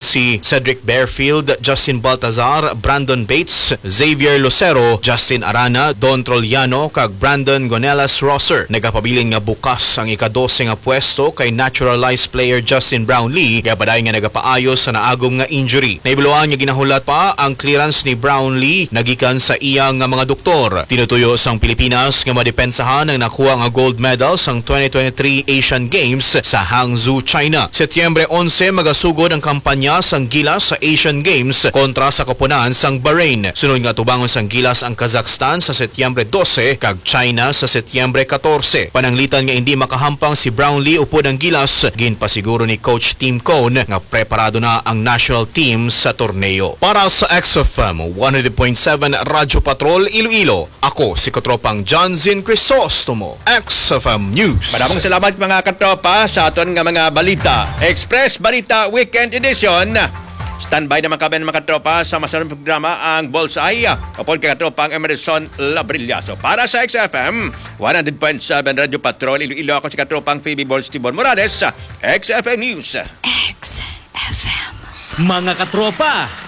si Cedric Bearfield, Justin Baltazar, Brandon Bates, Xavier Lucero, Justin Arana, Don Troliano kag Brandon Gonelas Rosser. Nagapabilin nga bukas ang ika-12 nga pwesto kay naturalized player Justin Brownlee kaya baday nga nagapaayos sa naagom nga injury. Naibuloan nga ginahulat pa ang clearance ni Brownlee nagikan sa iyang nga mga doktor. Tinutuyo sang Pilipinas nga madepensahan ang nakuha nga gold medal sang 2023 Asian Games sa Hangzhou, China. Setyembre 11 magasugod ang kampanya sang gilas sa Asian Games kontra sa koponan sang Bahrain. Sunod nga tubangon sang gilas ang Kazakhstan sa Setyembre 12 kag China sa Setyembre 14. Pananglitan nga hindi makahampang si Brownlee upod ang gilas, ginpasiguro ni Coach Tim Cone nga preparado na ang national team sa torneo. Para sa XFM 100.7 Radyo Patrol Iloilo, ako si Katropang John Zin Crisostomo, XFM News. Maraming salamat mga katropa sa aton nga mga balita. Express Balita Weekend Edition. Standby naman kami mga katropa sa masamang programa ang Bullseye kapag kay katropang Emerson Labrillaso. Para sa XFM 100.7 Radio Patrol Iloilo, ako si katropang Phoebe Balls Tibon Morales sa XFM News. XFM. Mga katropa,